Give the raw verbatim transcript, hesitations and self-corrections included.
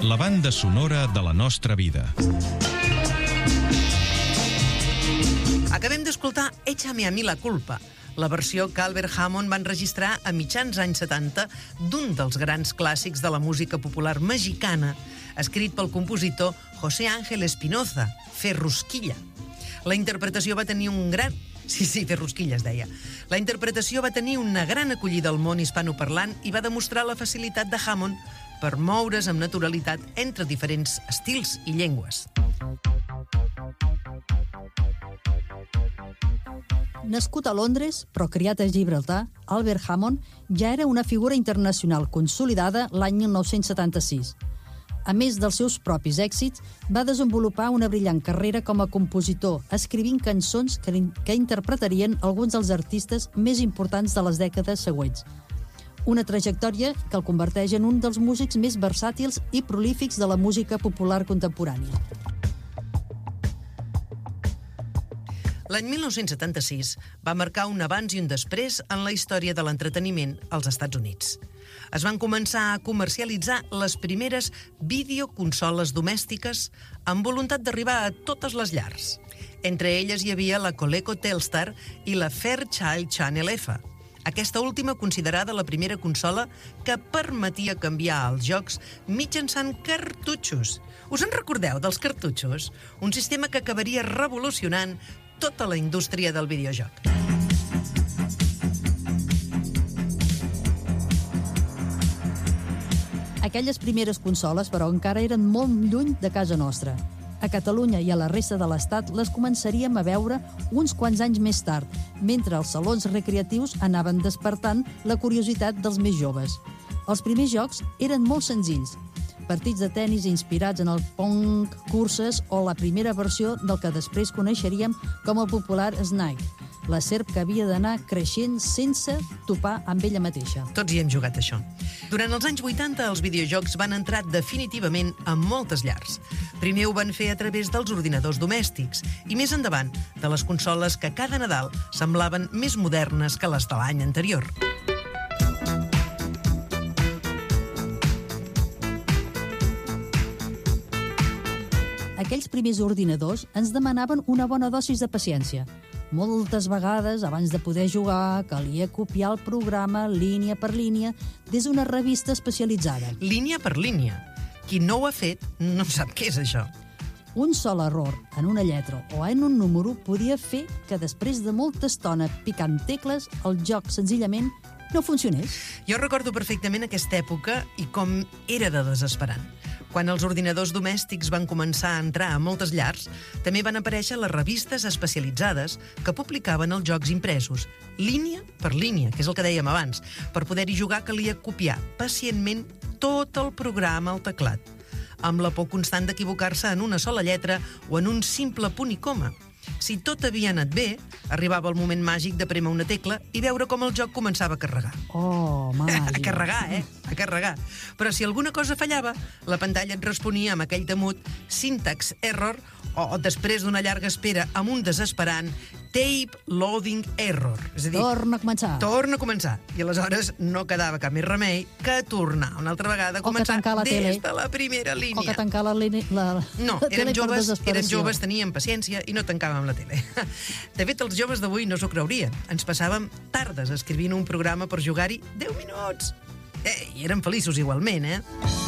la banda sonora de la nostra vida. Acabem d'escoltar Échame a mi la culpa, la versió que Albert Hammond va enregistrar a mitjans anys setanta d'un dels grans clàssics de la música popular mexicana, escrit pel compositor José Ángel Espinoza, Ferrusquilla. La interpretació va tenir un gran... Sí, sí, Ferrusquilla es deia. La interpretació va tenir una gran acollida al món hispanoparlant i va demostrar la facilitat de Hammond per moure's amb naturalitat entre diferents estils i llengües. Nascut a Londres, però criat a Gibraltar, Albert Hammond ja era una figura internacional consolidada l'any mil nou-cents setanta-sis. A més dels seus propis èxits, va desenvolupar una brillant carrera com a compositor, escrivint cançons que, que interpretarien alguns dels artistes més importants de les dècades següents. Una trajectòria que el converteix en un dels músics més versàtils i prolífics de la música popular contemporània. L'any mil nou-cents setanta-sis va marcar un abans i un després en la història de l'entreteniment als Estats Units. Es van començar a comercialitzar les primeres videoconsoles domèstiques amb voluntat d'arribar a totes les llars. Entre elles hi havia la Coleco Telstar i la Fairchild Channel F. Aquesta última considerada la primera consola que permetia canviar els jocs mitjançant cartutxos. Us en recordeu dels cartutxos? Un sistema que acabaria revolucionant tota la indústria del videojoc. Aquelles primeres consoles, però, encara eren molt lluny de casa nostra. A Catalunya i a la resta de l'Estat les començaríem a veure uns quants anys més tard, mentre els salons recreatius anaven despertant la curiositat dels més joves. Els primers jocs eren molt senzills. Partits de tennis inspirats en el pong, curses o la primera versió del que després coneixeríem com el popular Snake, la serp que havia d'anar creixent sense topar amb ella mateixa. Tots hi hem jugat, això. Durant els anys vuitanta, els videojocs van entrar definitivament a moltes llars. Primer ho van fer a través dels ordinadors domèstics i més endavant de les consoles que cada Nadal semblaven més modernes que les de l'any anterior. Aquells primers ordinadors ens demanaven una bona dosis de paciència. Moltes vegades, abans de poder jugar, calia copiar el programa línia per línia des d'una revista especialitzada. Línia per línia. Qui no ho ha fet no sap què és això. Un sol error en una lletra o en un número podia fer que després de molta estona picant tecles el joc senzillament no funcionés. Jo recordo perfectament aquesta època i com era de desesperant. Quan els ordinadors domèstics van començar a entrar a moltes llars, també van aparèixer les revistes especialitzades que publicaven els jocs impresos, línia per línia, que és el que dèiem abans. Per poder-hi jugar calia copiar pacientment tot el programa al teclat, amb la por constant d'equivocar-se en una sola lletra o en un simple punt i coma. Si tot havia anat bé, arribava el moment màgic de prémer una tecla i veure com el joc començava a carregar. Oh, màgic! A carregar, eh? A carregar. Però si alguna cosa fallava, la pantalla et responia amb aquell temut syntax error o, després d'una llarga espera amb un desesperant tape loading error. És a dir, torna a començar. Torna a començar. I aleshores no quedava cap més remei que tornar una altra vegada a començar la des tele. de la primera línia. O que tancar la, línia, la, no, la érem tele joves, per desesperació. érem joves, teníem paciència i no tancàvem la tele. De fet, els joves d'avui no s'ho creurien. Ens passàvem tardes escrivint un programa per jugar-hi deu minuts. Eh, I érem feliços igualment, eh?